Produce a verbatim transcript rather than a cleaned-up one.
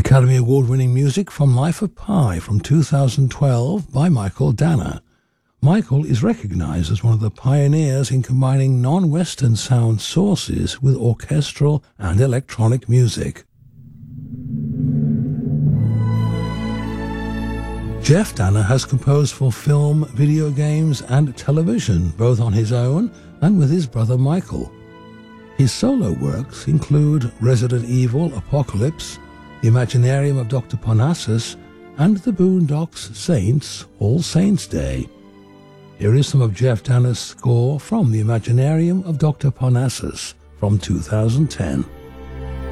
Academy Award-winning music from Life of Pi from two thousand twelve by Michael Danner. Michael is recognized as one of the pioneers in combining non-Western sound sources with orchestral and electronic music. Jeff Danner has composed for film, video games, and television, both on his own and with his brother Michael. His solo works include Resident Evil Apocalypse, The Imaginarium of Doctor Parnassus, and The Boondocks Saints All Saints Day. Here is some of Jeff Danner's score from The Imaginarium of Doctor Parnassus from two thousand ten.